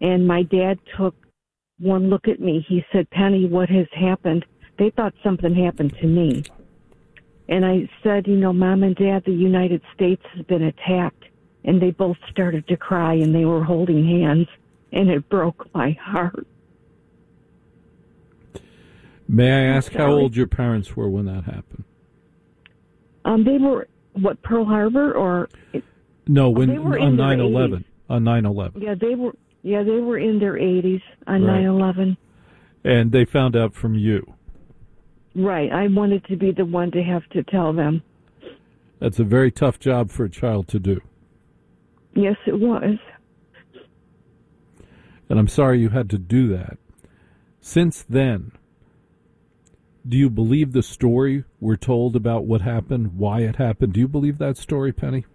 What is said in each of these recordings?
And my dad took one look at me. He said, Penny, what has happened? They thought something happened to me. And I said, Mom and Dad, the United States has been attacked. And they both started to cry, and they were holding hands, and it broke my heart. May I ask how old your parents were when that happened? They were, Pearl Harbor or? No, on 9/11. On 9/11. Yeah, they were in their 80s on 9/11. And they found out from you. Right. I wanted to be the one to have to tell them. That's a very tough job for a child to do. Yes, it was. And I'm sorry you had to do that. Since then, do you believe the story we're told about what happened, why it happened? Do you believe that story, Penny?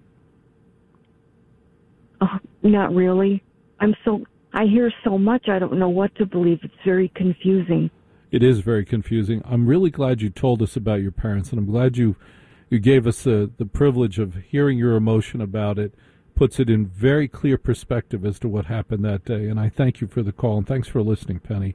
Not really. I hear so much, I don't know what to believe. It's very confusing. It is very confusing. I'm really glad you told us about your parents, and I'm glad you gave us the privilege of hearing your emotion about it. Puts it in very clear perspective as to what happened that day. And I thank you for the call, and thanks for listening, Penny.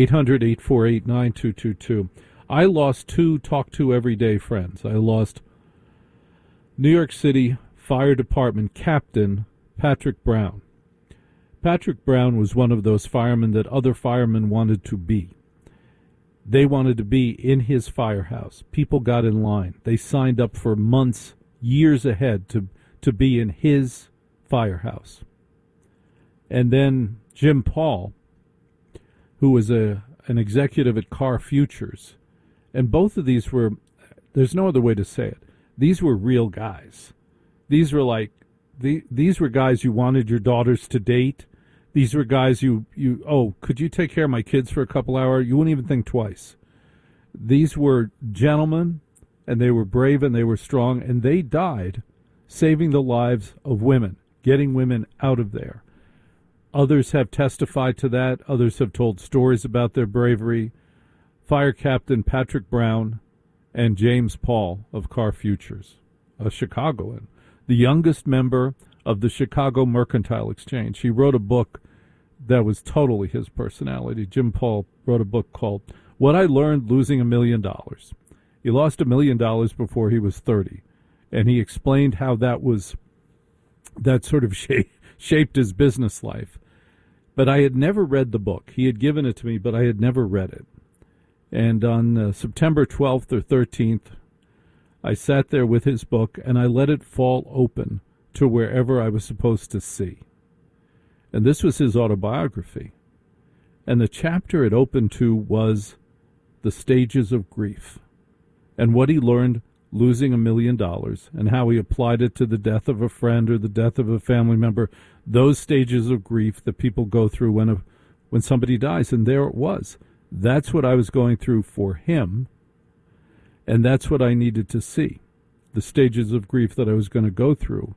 800-848-9222. I lost two talk-to everyday friends. I lost New York City Fire Department Captain Patrick Brown. Patrick Brown was one of those firemen that other firemen wanted to be. They wanted to be in his firehouse. People got in line. They signed up for months, years ahead to be in his firehouse. And then Jim Paul, who was an executive at Car Futures, and both of these were, there's no other way to say it, these were real guys. These were these were guys you wanted your daughters to date. These were guys could you take care of my kids for a couple hours? You wouldn't even think twice. These were gentlemen, and they were brave and they were strong, and they died saving the lives of women, getting women out of there. Others have testified to that. Others have told stories about their bravery. Fire Captain Patrick Brown and James Paul of Car Futures, a Chicagoan, the youngest member of the Chicago Mercantile Exchange. He wrote a book that was totally his personality. Jim Paul wrote a book called What I Learned Losing $1 Million. He lost $1 million before he was 30. And he explained how that sort of shaped his business life. But I had never read the book. He had given it to me, but I had never read it. And on September 12th or 13th, I sat there with his book, and I let it fall open to wherever I was supposed to see. And this was his autobiography. And the chapter it opened to was the stages of grief and what he learned losing $1 million and how he applied it to the death of a friend or the death of a family member, those stages of grief that people go through when somebody dies. And there it was. That's what I was going through for him, and that's what I needed to see, the stages of grief that I was going to go through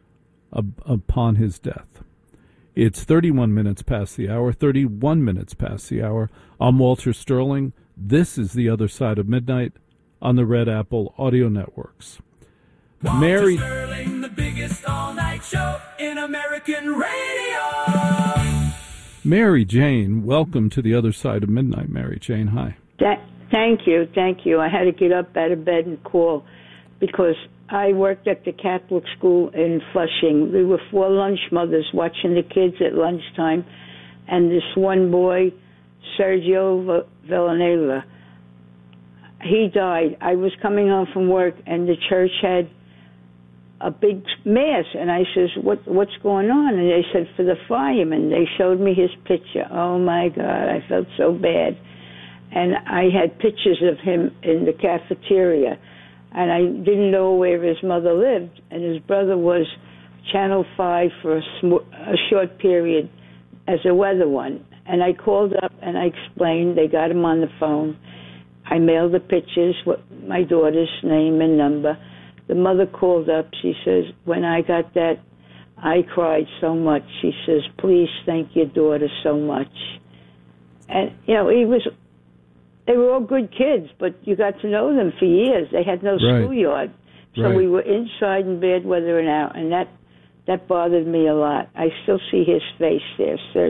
upon his death. It's 31 minutes past the hour, 31 minutes past the hour. I'm Walter Sterling. This is The Other Side of Midnight on the Red Apple Audio Networks. Walter Sterling, the biggest all-night show in American radio. Mary Jane, welcome to The Other Side of Midnight. Mary Jane, hi. Thank you. I had to get up out of bed and call because I worked at the Catholic school in Flushing. We were 4 lunch mothers watching the kids at lunchtime, and this one boy, Sergio Villanella, he died. I was coming home from work, and the church had a big mass, and I says, what's going on? And they said, for the fireman. They showed me his picture. Oh, my God, I felt so bad. And I had pictures of him in the cafeteria, and I didn't know where his mother lived, and his brother was Channel 5 for a short period as a weather one. And I called up, and I explained. They got him on the phone. I mailed the pictures with my daughter's name and number. The mother called up. She says, when I got that, I cried so much. She says, please thank your daughter so much. And, they were all good kids, but you got to know them for years. They had no schoolyard. So we were inside in bad weather and out, and that bothered me a lot. I still see his face there, sir.